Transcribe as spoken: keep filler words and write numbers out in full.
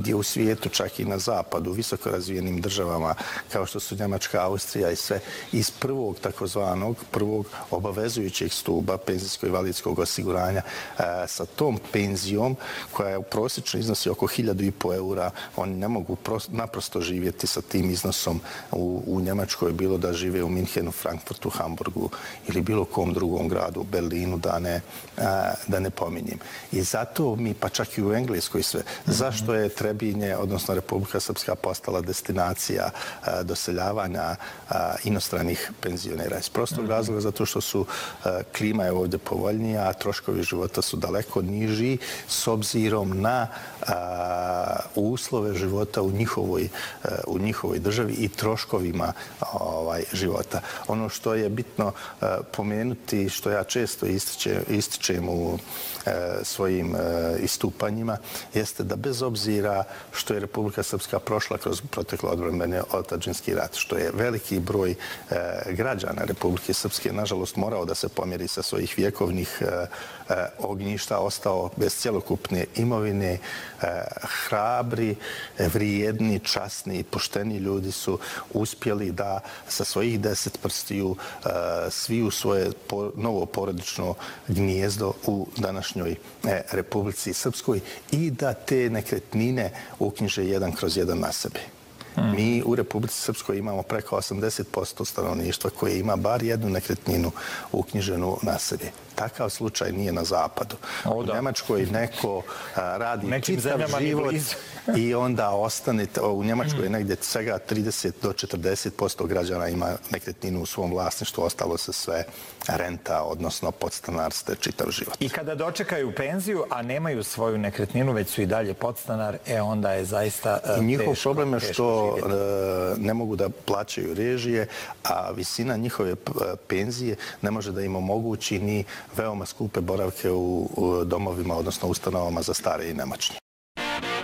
nigdje u svijetu, čak i na zapadu, u visoko razvijenim državama, kao što su Njemačka, Austrija i sve, iz prvog takozvanog, prvog obavezujućeg stuba penzijsko-invalidskog osiguranja sa tom penzijom, koja u prosječno iznosi oko hiljadu i po eura, oni ne mogu naprosto živjeti sa tim iznosom u, u Njemačkoj, bilo da žive u Minhenu, Frankfurtu, Hamburgu ili bilo kom drugom gradu, Berlinu, da ne, da ne pominjem. I zato mi, pa čak i u Engleskoj sve, zašto je Trebinje, odnosno Republika Srpska, postala destinacija doseljavanja inostranih penzionera? Iz prostog razloga zato što su klima je ovdje povoljnija, a troškovi života su daleko niži s obzirom na uslove života u njihovoj, u njihovoj državi i troškovima ovaj, života. Ono što je bitno pomenuti, što ja često ističem, ističem u svojim istupanjima, jeste da bez obzira što je Republika Srpska prošla kroz proteklo odbrambeni otadžbinski rat, što je veliki broj građana Republike Srpske, nažalost, morao da se pomjeri sa svojih vjekovnih ognjišta, ostao bez cjelokupne imovine, hrabri, vrijedni, časni i pošteni ljudi su uspjeli da sa svojih deset prstiju sviju svoje novo porodično gnijezdo u današnjoj Republici Srpskoj i da te nekretnine uknjiže jedan kroz jedan na sebe. Mi u Republici Srpskoj imamo preko osamdeset posto stanovništva koje ima bar jednu nekretninu uknjiženu na sebe. Takav slučaj nije na zapadu. U Njemačkoj neko radi čitav život i onda ostane, u Njemačkoj je negdje svega trideset do četrdeset posto građana ima nekretninu u svom vlasništvu, ostalo se sve renta, odnosno podstanarste čitav život. I kada dočekaju penziju, a nemaju svoju nekretninu, već su i dalje podstanar, e onda je zaista teško. Njihov problem je što ne mogu da plaćaju režije, a visina njihove penzije ne može da im omogući ni veoma skupe boravke u domovima, odnosno ustanovama za stare i nemoćne.